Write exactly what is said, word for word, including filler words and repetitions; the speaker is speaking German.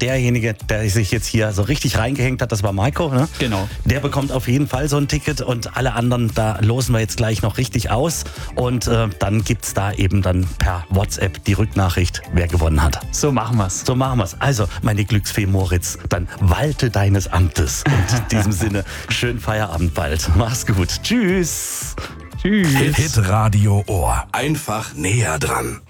derjenige, der sich jetzt hier so richtig reingehängt hat, das war Maiko, ne? Genau. Der bekommt auf jeden Fall so ein Ticket und alle anderen, da losen wir jetzt gleich noch richtig aus und äh, dann gibt's da eben dann per WhatsApp die Rücknachricht, wer gewonnen hat. So machen wir's. So machen wir's. Also, meine Glücksfee Moritz, dann walte deines Amtes. Und in diesem Sinne, schönen Feierabend bald. Mach's gut. Tschüss. Tschüss. Hit Radio Ohr. Einfach näher dran.